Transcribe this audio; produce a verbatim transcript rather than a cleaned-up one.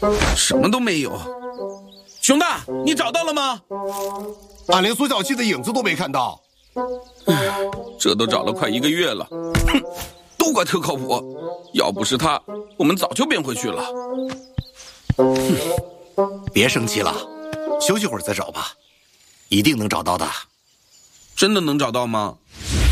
什么都没有。熊大，你找到了吗？ 俺连苏小七的影子都没看到。 这都找了快一个月了，哼，都怪特靠谱。要不是他，我们早就变回去了。 别生气了，休息会儿再找吧，一定能找到的。 真的能找到吗？